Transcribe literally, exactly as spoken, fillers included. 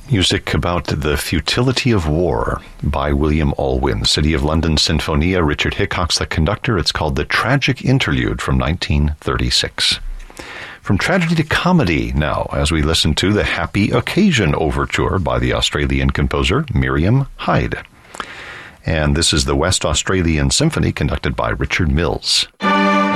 Music about the futility of war by William Alwyn. City of London Sinfonia, Richard Hickox the conductor. It's called The Tragic Interlude from nineteen thirty-six. From tragedy to comedy now, as we listen to the Happy Occasion Overture by the Australian composer Miriam Hyde. And this is the West Australian Symphony conducted by Richard Mills.